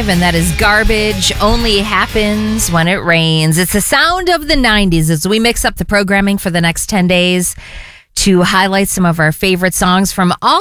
5, and that is Garbage. Only happens when it rains. It's the sound of the 90s as we mix up the programming for the next 10 days to highlight some of our favorite songs from all